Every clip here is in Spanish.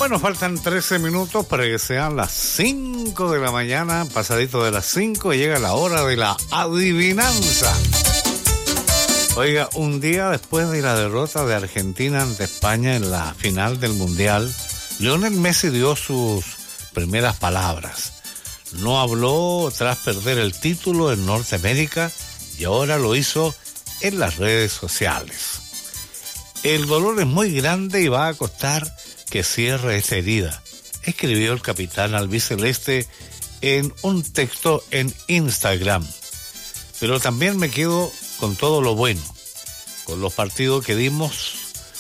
Bueno, faltan 13 minutos para que sean las 5 de la mañana, pasadito de las 5, y llega la hora de la adivinanza. Oiga, un día después de la derrota de Argentina ante España en la final del Mundial, Lionel Messi dio sus primeras palabras. No habló tras perder el título en Norteamérica y ahora lo hizo en las redes sociales. El dolor es muy grande y va a costar que cierre esta herida, escribió el capitán albiceleste en un texto en Instagram. Pero también me quedo con todo lo bueno, con los partidos que dimos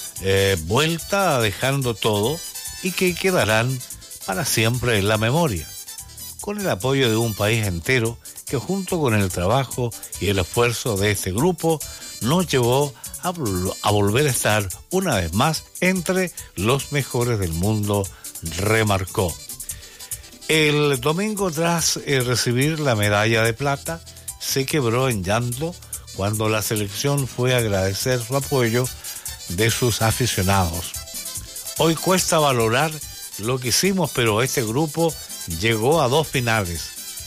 vuelta dejando todo y que quedarán para siempre en la memoria, con el apoyo de un país entero que junto con el trabajo y el esfuerzo de este grupo nos llevó a volver a estar una vez más entre los mejores del mundo, remarcó. El domingo, tras recibir la medalla de plata, se quebró en llanto cuando la selección fue a agradecer su apoyo de sus aficionados. Hoy cuesta valorar lo que hicimos, pero este grupo llegó a dos finales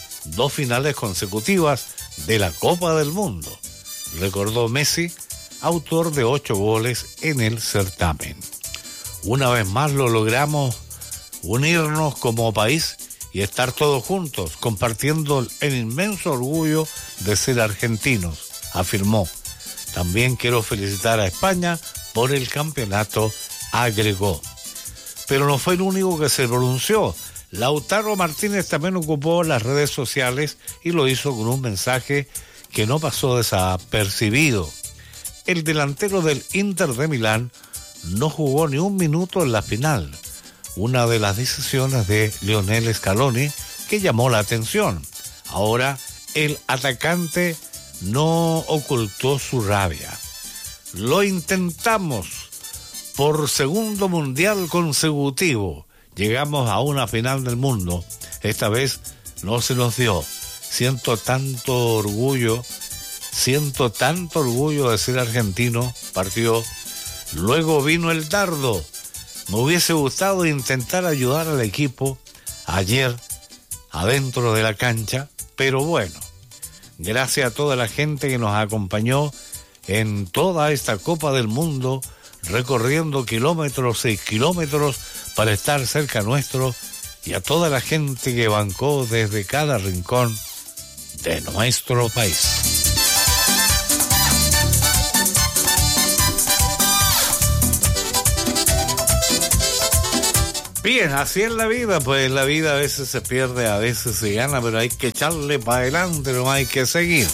consecutivas de la Copa del Mundo, recordó Messi, autor de 8 goles en el certamen. Una vez más lo logramos, unirnos como país y estar todos juntos, compartiendo el inmenso orgullo de ser argentinos, afirmó. También quiero felicitar a España por el campeonato, agregó. Pero no fue el único que se pronunció. Lautaro Martínez también ocupó las redes sociales y lo hizo con un mensaje que no pasó desapercibido. El delantero del Inter de Milán no jugó ni un minuto en la final, una de las decisiones de Lionel Scaloni que llamó la atención. Ahora el atacante no ocultó su rabia. Lo intentamos por segundo mundial consecutivo. Llegamos a una final del mundo. Esta vez no se nos dio. Siento tanto orgullo de ser argentino, partió. Luego vino el dardo. Me hubiese gustado intentar ayudar al equipo ayer adentro de la cancha, pero bueno, gracias a toda la gente que nos acompañó en toda esta Copa del Mundo, recorriendo kilómetros y kilómetros para estar cerca nuestro, y a toda la gente que bancó desde cada rincón de nuestro país. Bien, así es la vida, pues la vida a veces se pierde, a veces se gana, pero hay que echarle para adelante, no hay que seguir.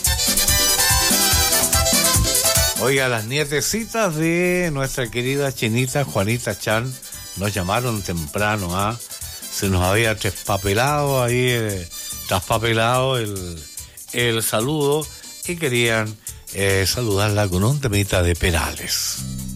Oiga, las nietecitas de nuestra querida chinita Juanita Chan nos llamaron temprano, se nos había traspapelado el saludo y querían saludarla con un temita de Perales.